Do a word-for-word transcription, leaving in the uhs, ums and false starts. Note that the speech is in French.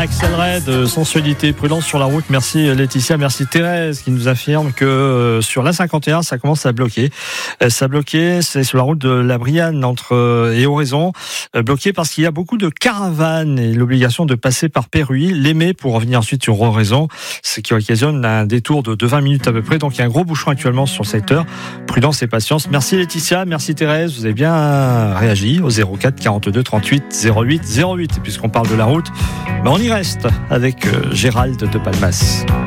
Axel Red, sensualité, prudence sur la route. Merci Laetitia, merci Thérèse qui nous affirme que euh, sur l'A cinquante et un, ça commence à bloquer. Euh, ça a bloqué, c'est sur la route de la Brianne entre euh, et Oraison, euh, bloqué parce qu'il y a beaucoup de caravanes et l'obligation de passer par Péruy, l'Aimé pour revenir ensuite sur Oraison, ce qui occasionne un détour de, de vingt minutes à peu près. Donc il y a un gros bouchon actuellement sur le secteur. Prudence et patience. Merci Laetitia, merci Thérèse, vous avez bien réagi au zéro quatre quarante-deux trente-huit zéro huit zéro huit. Et puisqu'on parle de la route, ben on y reste avec euh, Gérald de Palmas.